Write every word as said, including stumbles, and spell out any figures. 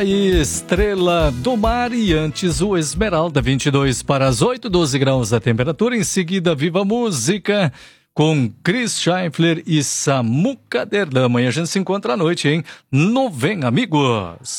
aí, Estrela do Mar e antes o Esmeralda, vinte e dois para as oito, doze graus a temperatura. Em seguida, Viva Música com Chris Scheifler e Samuca Derlama. E a gente se encontra à noite, hein? No Vem Amigos.